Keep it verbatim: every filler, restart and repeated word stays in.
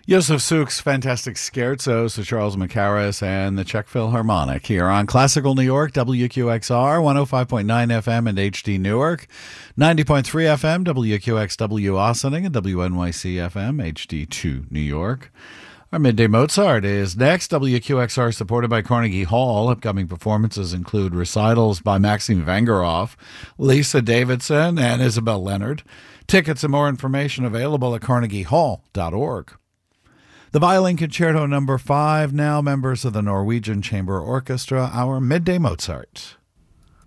Josef Suk's fantastic scherzo, Sir Charles Macaris, and the Czech Philharmonic here on Classical New York, W Q X R, one oh five point nine F M and H D Newark, ninety point three F M, W Q X W Austining, and W N Y C F M, H D two New York. Our Midday Mozart is next. W Q X R supported by Carnegie Hall. Upcoming performances include recitals by Maxim Vengerov, Lisa Davidson, and Isabel Leonard. Tickets and more information available at carnegie hall dot org. The Violin Concerto number five, now members of the Norwegian Chamber Orchestra, our Midday Mozart.